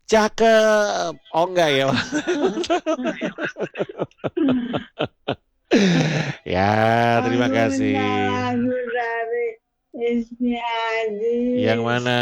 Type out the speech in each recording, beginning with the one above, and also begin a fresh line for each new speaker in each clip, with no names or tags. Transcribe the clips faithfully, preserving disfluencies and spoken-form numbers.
Cakep. Oh enggak ya. Ya, terima
Aku minta
kasih.
lagu dari Rizky
Yang
Hadis.
mana?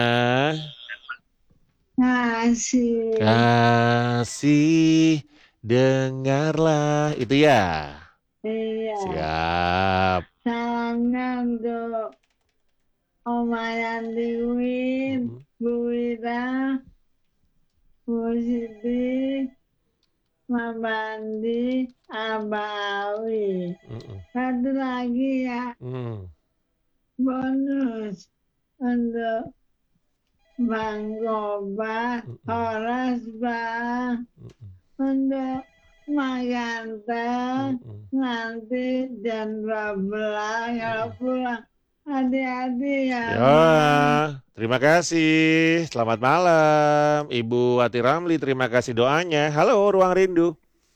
Kasih.
Kasih dengarlah. Itu ya.
Iya.
Siap.
Salamnya untuk Oma Yanti Win,
Mm-mm.
Bu Wira, Bu Siti, Mama Andi, Abah Awi.
Mm-mm.
Satu lagi ya,
Mm.
bonus untuk Bang Gobat,
Mm-mm.
Horas Bang,
Mm-mm.
untuk Mak Ganteng,
Mm-mm.
nanti jam dua belas kalau
Mm-mm.
pulang. Hati-hati ya,
Ya,
Mak.
terima kasih. Selamat malam, Ibu Ati Ramli. Terima kasih doanya. Halo, Ruang Rindu.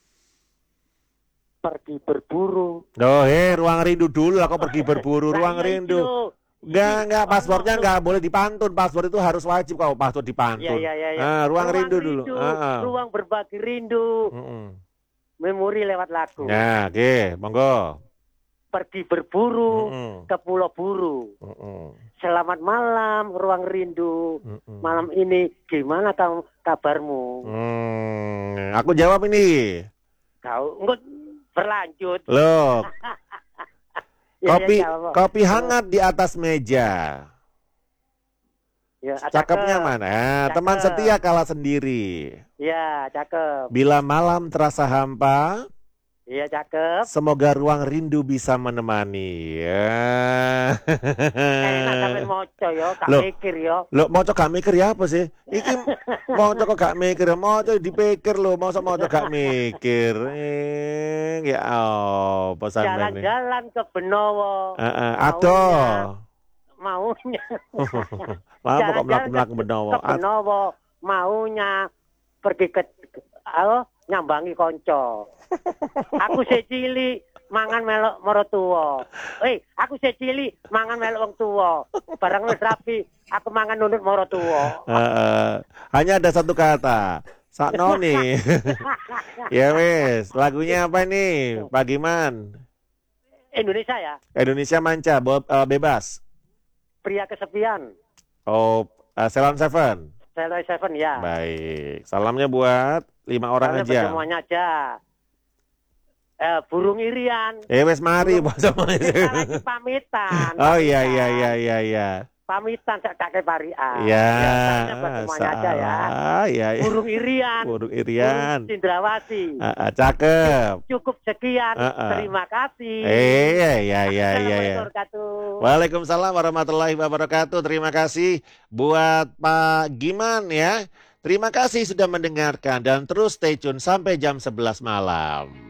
Pergi berburu.
Oh, hei, Ruang Rindu dulu. Aku pergi berburu.
Lah
Ruang
iya iki
Rindu.
lho.
Enggak,
Iki
enggak.
ono
Passwordnya
lho.
enggak boleh dipantun. Password itu harus wajib kalau password
Ya
dipantun.
ya ya ya.
Ah, Ruang
Ruang
Rindu dulu.
rindu,
Ah, ah.
ruang berbagi rindu.
Mm-mm.
Memori lewat lagu.
Nah, oke, monggo.
Pergi berburu
Mm-mm.
ke Pulau Buru.
Mm-mm.
Selamat malam, ruang rindu.
Mm-mm.
Malam ini gimana kamu kabarmu?
Hmm, aku jawab ini.
Kau enggak berlanjut.
Loh,
Ya,
kopi
ya, jawab.
kopi hangat di atas meja.
Ya,
Cakepnya
cakep.
mana? Ah,
Cakep.
teman setia kalah sendiri.
Ya, cakep.
Bila malam terasa hampa,
Iya, cakep.
semoga ruang rindu bisa menemani. Ya.
Enak sampe moco yo, gak
Loh.
mikir yo.
Lo mau gak mikir ya apa sih? Iki mau kok gak mikir, mau dipikir lo, mau mau gak mikir. Eh, ya oh, pesan ini.
Jalan-jalan ke Benowo.
Uh, uh, aduh.
Maunya.
Maaf kok
Jalan-jalan
melaku-melaku Benowo.
Ke Benowo, maunya pergi ke oh, nyambangi konco. Aku secili mangan melok moro tuwa. Eh, aku secili mangan melok wong tuwa. Barang wis rapi, aku mangan nunut moro tuwa.
Uh, uh, hanya ada satu kata. Sakno nih. Ya wes, lagunya apa nih? Pak Giman.
Indonesia ya,
Indonesia Manca, bo- uh, bebas.
pria kesepian.
Oh, uh, Ceylon Seven.
Ceylon Seven ya.
Baik. Salamnya buat lima orang
Salamnya
aja.
buat semuanya aja. Eh, burung irian.
Eh wes mari buat semuanya.
Kita pamitan.
Oh iya
pamitan.
iya iya iya iya.
Pamitan sak kakek parian.
Ya,
salamnya buat semuanya aja ya.
Ya, ya.
Burung irian.
Burung irian.
Burung cendrawasih.
Uh, uh, cakep.
Cukup sekian.
Uh, uh.
Terima kasih.
Eh, ya, ya, ya, ya.
Assalamualaikum warahmatullahi.
Waalaikumsalam warahmatullahi wabarakatuh. Terima kasih buat Pak Giman ya. Terima kasih sudah mendengarkan dan terus stay tune sampai jam sebelas malam.